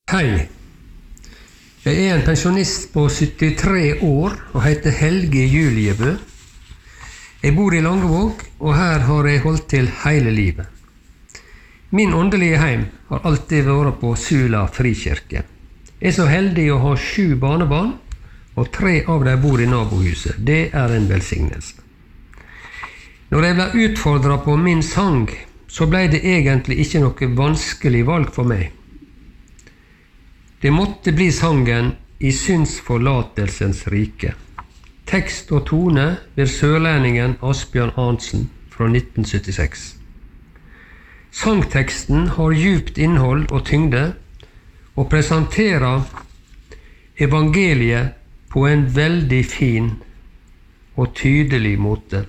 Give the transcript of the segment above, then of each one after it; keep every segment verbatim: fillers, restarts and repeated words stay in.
Hei, jeg er en pensjonist på syttitre år og heter Helge Juliebø. Jeg bor i Langevåg, og her har jeg holdt til hele livet. Min åndelige heim har alltid vært på Sula frikirke. Jeg er så heldig å ha sju barnebarn, og tre av dem bor i nabohuset. Det er en velsignelse. Når jeg ble utfordret på min sang, så ble det egentlig ikke noe vanskelig valg for meg. Det måtte bli sangen «I syndsforlatelsens rike». Tekst og tone ved sørlendingen Asbjørn Arntzen fra nitten syttiseks. Sangteksten har djupt innhold og tyngde, og presenterer evangeliet på en veldig fin og tydelig måte.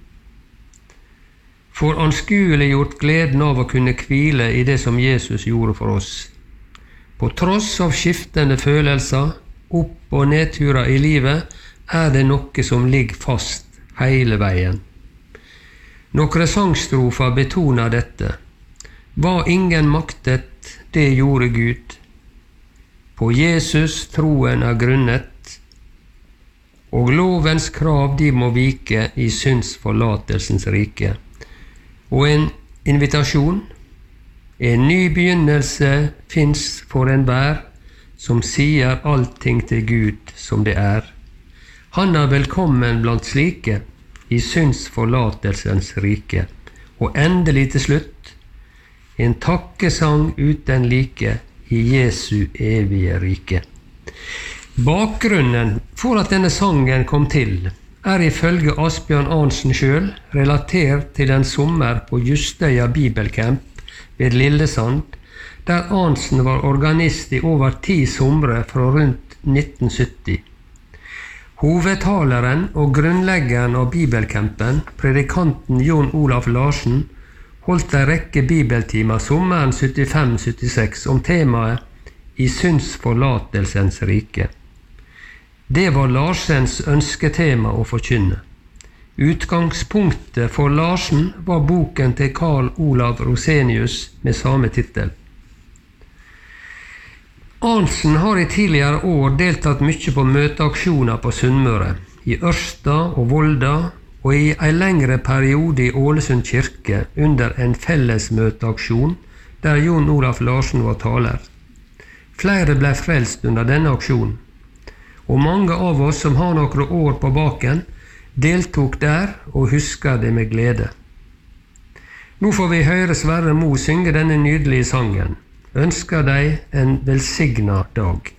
For anskueliggjort gleden av å kunne hvile i det som Jesus gjorde for oss. På tross av skiftende følelser, opp- og nedturer i livet, er det noe som ligger fast hele veien. Noen sangstrofer betoner dette. Hva ingen maktet, det gjorde Gud. På Jesus troen er grunnet, og lovens krav de må vike i syndsforlatelsens rike. Og en invitasjon, en ny begynnelse finnes for enhver, som sier allting til Gud som det er. Han er velkommen blant slike i syndsforlatelsens rike. Og endelig til slutt, en takkesang uten like i Jesu evige rike. Bakgrunnen for at denne sangen kom til, er ifølge Asbjørn Arntzen selv relatert til en sommer på Justøya Bibelcamp ved Lillesand, der Arntzen var organist i over ti somre fra rundt nitten sytti. Hovedtaleren og grunnleggeren av Bibelcampen, predikanten Jon Olaf Larsen, holdt en rekke bibeltimer sommeren syttifem syttiseks om temaet «I syndsforlatelsens rike». Det var Larsens ønsketema å forkynne. Utgangspunktet for Larsen var boken til Karl Olav Rosenius med samme titel. Arntzen har i tidligere år deltatt mye på møteaksjoner på Sunnmøre, i Ørsta og Volda, og i en lengre periode i Ålesund kirke under en fellesmøteaksjon der Jon Olaf Larsen var taler. Flere ble frelst under denne aksjonen, og mange av oss som har noen år på baken, deltok der og husker det med glede. Nå får vi høre Sverre Mo synge denne nydelige sangen. Ønsker deg en velsignet dag.